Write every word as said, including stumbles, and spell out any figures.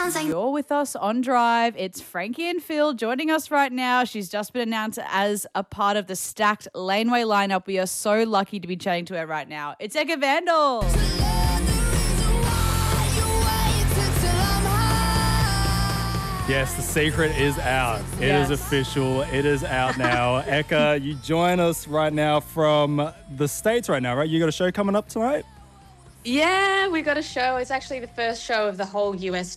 You're with us on Drive. It's Frankie and Phil joining us right now. She's just been announced as a part of the stacked Laneway lineup. We are so lucky to be chatting to her right now. It's Eka Vandal. Yes, the secret is out. It Yes. is official. It is out now. Eka, you join us right now from the States right now, right? You got a show coming up tonight? Yeah, we got a show. It's actually the first show of the whole U S